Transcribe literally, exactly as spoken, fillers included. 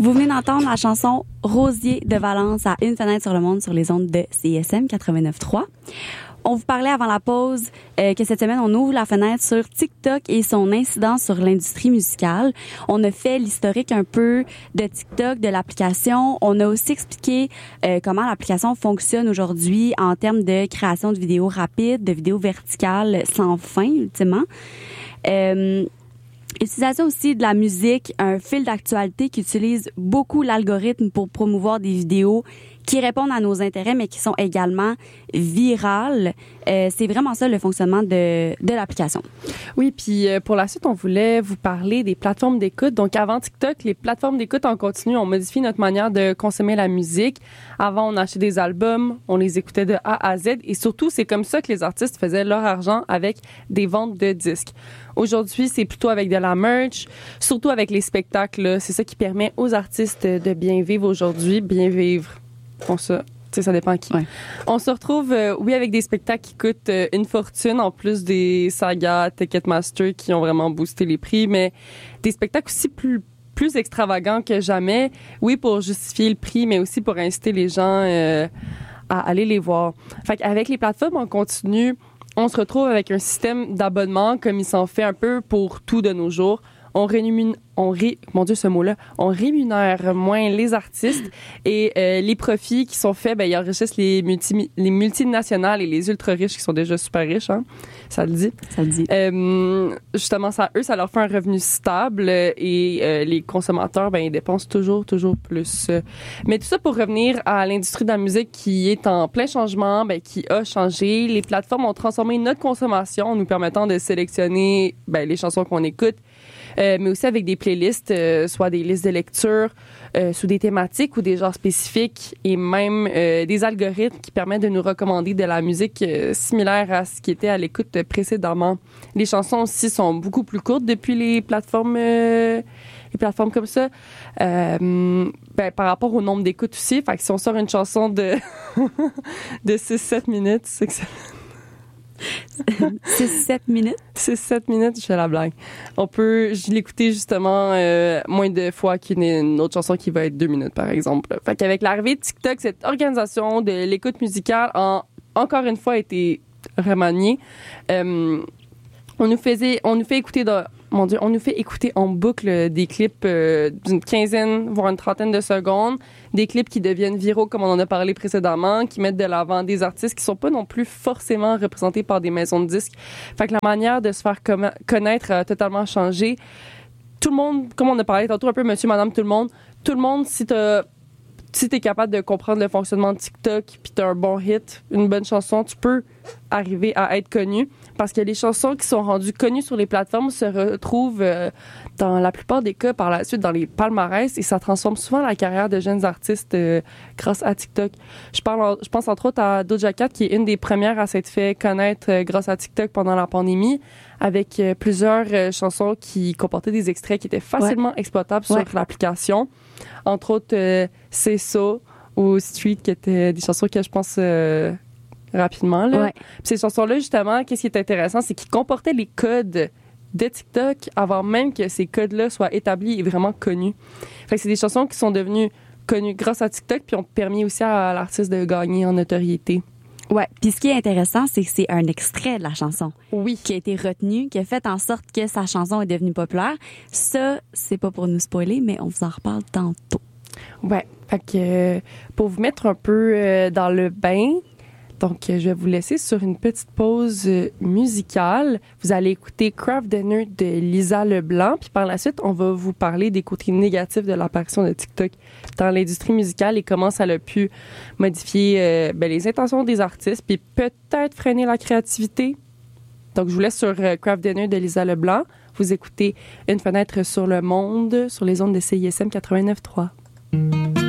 Vous venez d'entendre la chanson Rosier de Valence à Une fenêtre sur le monde sur les ondes de C I S M quatre-vingt-neuf point trois. On vous parlait avant la pause euh, que cette semaine, on ouvre la fenêtre sur TikTok et son incidence sur l'industrie musicale. On a fait l'historique un peu de TikTok, de l'application. On a aussi expliqué euh, comment l'application fonctionne aujourd'hui en termes de création de vidéos rapides, de vidéos verticales sans fin, ultimement. Euh, Utilisation aussi de la musique, un fil d'actualité qui utilise beaucoup l'algorithme pour promouvoir des vidéos qui répondent à nos intérêts, mais qui sont également virales. Euh, c'est vraiment ça le fonctionnement de, de l'application. Oui, puis euh, pour la suite, on voulait vous parler des plateformes d'écoute. Donc, avant TikTok, les plateformes d'écoute en continu ont modifié notre manière de consommer la musique. Avant, on achetait des albums, on les écoutait de A à Z. Et surtout, c'est comme ça que les artistes faisaient leur argent avec des ventes de disques. Aujourd'hui, c'est plutôt avec de la merch, surtout avec les spectacles. Là. C'est ça qui permet aux artistes de bien vivre aujourd'hui, bien vivre. Bon, ça, tu sais, ça dépend qui. Ouais. On se retrouve, euh, oui, avec des spectacles qui coûtent euh, une fortune, en plus des sagas Ticketmaster qui ont vraiment boosté les prix, mais des spectacles aussi plus plus extravagants que jamais. Oui, pour justifier le prix, mais aussi pour inciter les gens euh, à aller les voir. Fait qu'avec les plateformes en continu, on se retrouve avec un système d'abonnement comme il s'en fait un peu pour tout de nos jours. On rémunère, on ré, mon Dieu, ce mot-là, on rémunère moins les artistes et euh, les profits qui sont faits, ben ils enrichissent les multi, les multinationales et les ultra riches qui sont déjà super riches, hein. Ça le dit. Ça le dit. Euh, justement, ça, eux, ça leur fait un revenu stable et euh, les consommateurs, ben ils dépensent toujours, toujours plus. Mais tout ça pour revenir à l'industrie de la musique qui est en plein changement, ben qui a changé. Les plateformes ont transformé notre consommation en nous permettant de sélectionner ben les chansons qu'on écoute. Euh, mais aussi avec des playlists, euh, soit des listes de lecture euh, sous des thématiques ou des genres spécifiques et même euh, des algorithmes qui permettent de nous recommander de la musique euh, similaire à ce qui était à l'écoute précédemment. Les chansons aussi sont beaucoup plus courtes depuis les plateformes euh, les plateformes comme ça. Euh, ben, par rapport au nombre d'écoutes aussi, fait que si on sort une chanson de de six sept minutes, c'est que ça six sept minutes. six sept minutes, je fais la blague. On peut, je l'écouter justement euh, moins de fois qu'une une autre chanson qui va être deux minutes, par exemple. Fait qu'avec l'arrivée de TikTok, cette organisation de l'écoute musicale a encore une fois été remaniée. Euh, on nous faisait, on nous fait écouter de, mon Dieu, on nous fait écouter en boucle des clips euh, d'une quinzaine, voire une trentaine de secondes, des clips qui deviennent viraux, comme on en a parlé précédemment, qui mettent de l'avant des artistes qui sont pas non plus forcément représentés par des maisons de disques. Fait que la manière de se faire com- connaître a totalement changé. Tout le monde, comme on a parlé tantôt un peu, monsieur, madame, tout le monde, tout le monde, si t'as si t'es capable de comprendre le fonctionnement de TikTok puis t'as un bon hit, une bonne chanson, tu peux arriver à être connu parce que les chansons qui sont rendues connues sur les plateformes se retrouvent euh, dans la plupart des cas par la suite dans les palmarès et ça transforme souvent la carrière de jeunes artistes euh, grâce à TikTok. Je parle, je pense entre autres à Doja Cat qui est une des premières à s'être fait connaître euh, grâce à TikTok pendant la pandémie avec euh, plusieurs euh, chansons qui comportaient des extraits qui étaient facilement ouais. exploitables sur ouais. l'application. Entre autres, euh, C'est ça ou Street, qui étaient des chansons que je pense euh, rapidement. Là. Ouais. Ces chansons-là, justement, qu'est-ce qui est intéressant, c'est qu'ils comportaient les codes de TikTok avant même que ces codes-là soient établis et vraiment connus. Fait que c'est des chansons qui sont devenues connues grâce à TikTok puis ont permis aussi à l'artiste de gagner en notoriété. Ouais, puis ce qui est intéressant, c'est que c'est un extrait de la chanson. Oui. Qui a été retenu, qui a fait en sorte que sa chanson est devenue populaire. Ça, c'est pas pour nous spoiler, mais on vous en reparle tantôt. Ouais, fait que euh, pour vous mettre un peu euh, dans le bain, donc euh, je vais vous laisser sur une petite pause euh, musicale. Vous allez écouter Craft Dinner de Lisa Leblanc, puis par la suite, on va vous parler des côtés négatifs de l'apparition de TikTok dans l'industrie musicale et comment ça a pu modifier euh, ben, les intentions des artistes, puis peut-être freiner la créativité. Donc, je vous laisse sur euh, Craft Dinner de Lisa Leblanc. Vous écoutez Une fenêtre sur le monde sur les ondes de C I S M quatre-vingt-neuf point trois.